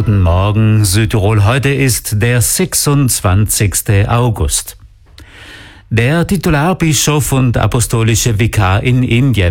Guten Morgen, Südtirol. Heute ist der 26. August. Der Titularbischof und apostolische Vikar in Indien